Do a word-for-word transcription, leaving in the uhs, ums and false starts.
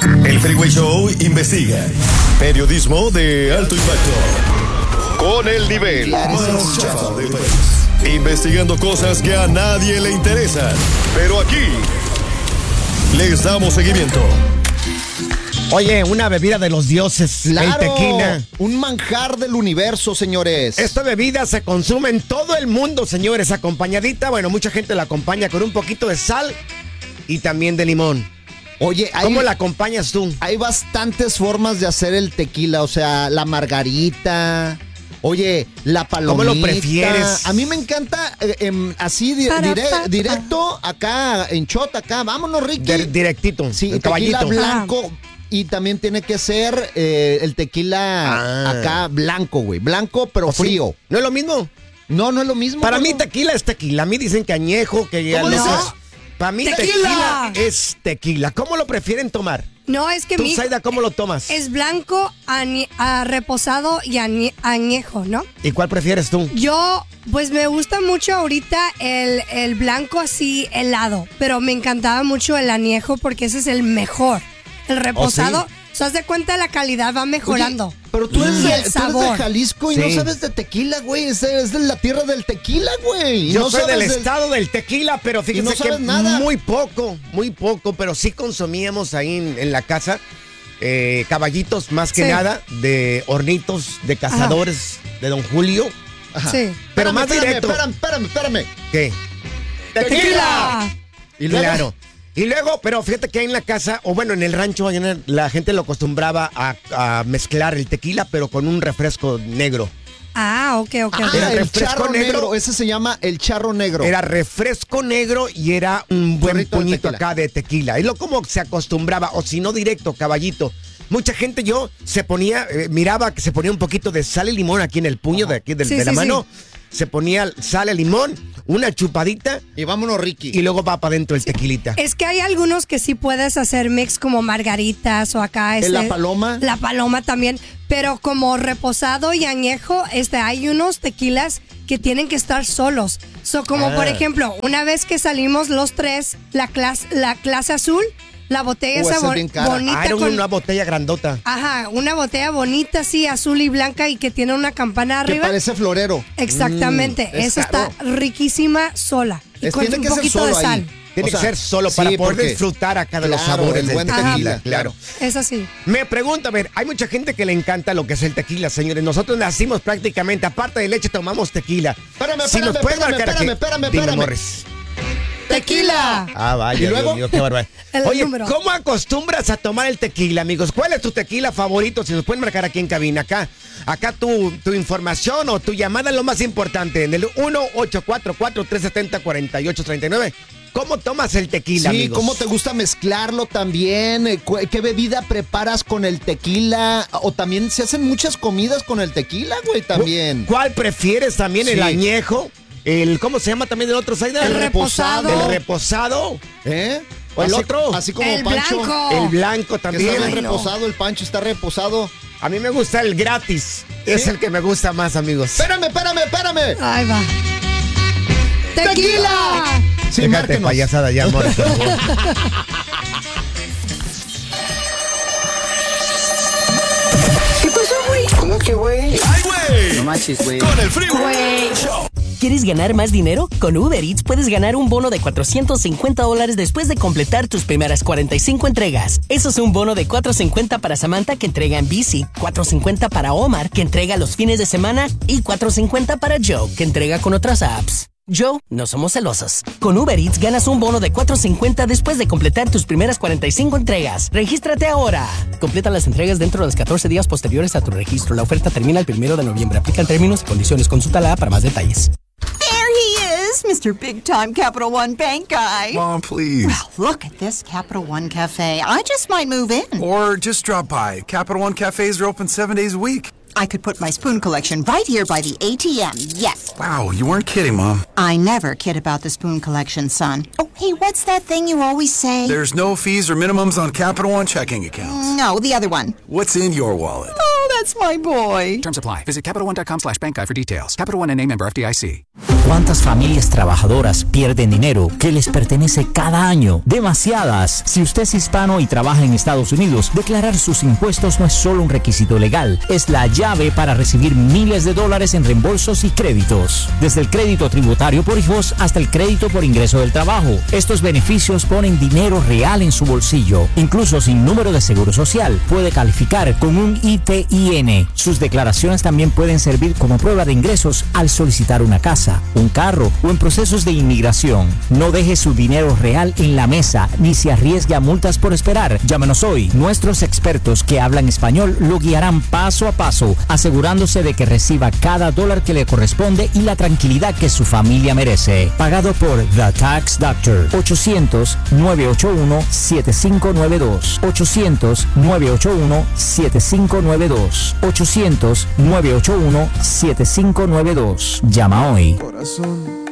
El Freeway Show investiga. Periodismo de alto impacto. Con el nivel más chafa del país. Investigando cosas que a nadie le interesan. Pero aquí les damos seguimiento. Oye, una bebida de los dioses, ¡Claro! El tequila. Un manjar del universo, señores. Esta bebida se consume en todo el mundo, señores, acompañadita. Bueno, mucha gente la acompaña con un poquito de sal y también de limón. Oye, hay, ¿Cómo la acompañas tú? Hay bastantes formas de hacer el tequila, o sea, la margarita. Oye, la palomita. ¿Cómo lo prefieres? A mí me encanta eh, eh, así di- dire- directo acá, en shot acá. Vámonos, Ricky. De- directito, Sí, el tequila caballito. blanco. Y también tiene que ser eh, el tequila Ah. acá blanco, güey. Blanco, pero ¿O sí? frío. ¿No es lo mismo? No, no es lo mismo. Para gordo. mí tequila es tequila. A mí dicen que añejo, que ya ¿Cómo no. dices? Para mí ¡Tequila! tequila es tequila. ¿Cómo lo prefieren tomar? No, es que ¿Tú, mi Zaida, cómo lo tomas? es blanco, añe- ah, reposado y añe- añejo, ¿no? ¿Y cuál prefieres tú? Yo, pues me gusta mucho ahorita el, el blanco así helado, pero me encantaba mucho el añejo porque ese es el mejor. El reposado, ¿Oh, sí? ¿se das de cuenta? La calidad va mejorando. Oye, pero tú eres, Y de, el tú eres sabor. de Jalisco y Sí. no sabes de tequila, güey. Es, es de la tierra del tequila, güey. Y Yo no soy del sabes del- estado del tequila, pero fíjense no sabes que nada. muy poco, muy poco, pero sí consumíamos ahí en, en la casa eh, caballitos más que Sí. nada de hornitos de cazadores de Don Julio. Ajá. Sí. Pero Espérame, más espérame, directo. Espérame, espérame, espérame. ¿Qué? ¡Tequila! Y luego, Claro. Y luego, pero fíjate que ahí en la casa, o bueno, en el rancho, allá en el- la gente lo acostumbraba a, a mezclar el tequila, pero con un refresco negro. Ah, ok, ok. Ah, ok. Era el refresco charro negro. negro. Ese se llama el charro negro. Era refresco negro y era un buen Chorrito de puñito tequila. acá de tequila. Es lo como se acostumbraba, o si no directo, caballito. Mucha gente yo se ponía, eh, miraba que se ponía un poquito de sal y limón aquí en el puño de aquí del- Sí, de la sí, mano. Se ponía sal y limón, una chupadita Y vámonos, Ricky. y luego va para adentro el tequilita. Es que hay algunos que sí puedes hacer mix como margaritas o acá. ¿En Este, la paloma? La paloma también. Pero como reposado y añejo, este, hay unos tequilas que tienen que estar solos. So, como Ah. por ejemplo, una vez que salimos los tres, la clase, la clase azul, la botella Uh, esa esa es bo- bien cara. bonita Ah, era con... una botella grandota. Ajá, una botella bonita así, azul y blanca y que tiene una campana Que arriba. parece florero. Exactamente, Mm, es esa caro. está riquísima sola. Y Es- con tiene un que ser poquito solo de sal. ahí. Tiene O sea, que ser solo sí, para poder porque- disfrutar acá de los Claro, sabores el del buen tequila. tequila, Claro. Es así. Me pregunto, a ver, hay mucha gente que le encanta lo que es el tequila, señores. Nosotros nacimos prácticamente, aparte de leche, tomamos tequila. Espérame, Si espérame, nos puedes espérame, marcar aquí. espérame, espérame, Dime, espérame. Morris. ¡Tequila! Ah, vaya, ¿Y luego? Dios mío, qué barbaridad. El Oye, número. ¿cómo acostumbras a tomar el tequila, amigos? ¿Cuál es tu tequila favorito? Si nos pueden marcar aquí en cabina, acá, acá tu, tu información o tu llamada es lo más importante, en el uno ocho cuatro cuatro, tres siete cero, cuatro ocho tres nueve. ¿Cómo tomas el tequila, Sí, amigos? ¿cómo te gusta mezclarlo también? Eh, cu- ¿Qué bebida preparas con el tequila? O también se hacen muchas comidas con el tequila, güey, también. ¿Cuál prefieres también? ¿El Sí. añejo? El, ¿Cómo se llama también el otro, Zaida? El reposado. El reposado. ¿Eh? ¿O el Así- otro? Así como El Pancho. blanco. El blanco Que también. está bien Ay, no. reposado, el Pancho está reposado. A mí me gusta el gratis. Es el que me gusta más, amigos. Espérame, espérame, espérame. Ahí va. ¡Tequila! Sí, Déjate márquenos. payasada ya, amor. por favor. ¿Qué pasó, güey? ¿Cómo que, güey? ¡Ay, güey! No manches, güey. Con el Freeway Show. ¿Quieres ganar más dinero? Con Uber Eats puedes ganar un bono de cuatrocientos cincuenta dólares después de completar tus primeras cuarenta y cinco entregas. Eso es un bono de cuatrocientos cincuenta para Samantha, que entrega en bici, cuatrocientos cincuenta para Omar, que entrega los fines de semana, y cuatrocientos cincuenta para Joe, que entrega con otras apps. Joe, no somos celosos. Con Uber Eats ganas un bono de cuatrocientos cincuenta después de completar tus primeras cuarenta y cinco entregas. ¡Regístrate ahora! Completa las entregas dentro de los catorce días posteriores a tu registro. La oferta termina el primero de noviembre. Aplican términos y condiciones. Consúltala para más detalles. There he is, Mister Big Time Capital One Bank Guy. Mom, please. Well, look at this Capital One Cafe. I just might move in. Or just drop by. Capital One cafes are open seven days a week. I could put my spoon collection right here by the A T M, yes. Wow, you weren't kidding, Mom. I never kid about the spoon collection, son. Oh, hey, what's that thing you always say? There's no fees or minimums on Capital One checking accounts. No, the other one. What's in your wallet? Oh, that's my boy. Terms apply. Visit CapitalOne.com slash bank guy for details. Capital One N A member F D I C. ¿Cuántas familias trabajadoras pierden dinero que les pertenece cada año? Demasiadas. Si usted es hispano y trabaja en Estados Unidos, declarar sus impuestos no es solo un requisito legal, es la llave para recibir miles de dólares en reembolsos y créditos. Desde el crédito tributario por hijos hasta el crédito por ingreso del trabajo. Estos beneficios ponen dinero real en su bolsillo. Incluso sin número de seguro social, puede calificar con un I T I N. Sus declaraciones también pueden servir como prueba de ingresos al solicitar una casa, un carro o en procesos de inmigración. No deje su dinero real en la mesa ni se arriesgue a multas por esperar. Llámenos hoy. Nuestros expertos que hablan español lo guiarán paso a paso, asegurándose de que reciba cada dólar que le corresponde y la tranquilidad que su familia merece. Pagado por The Tax Doctor. ochocientos, nueve ocho uno, siete cinco nueve dos. ochocientos, nueve ocho uno, siete cinco nueve dos. ochocientos, nueve ocho uno, siete cinco nueve dos. Llama hoy. Corazón.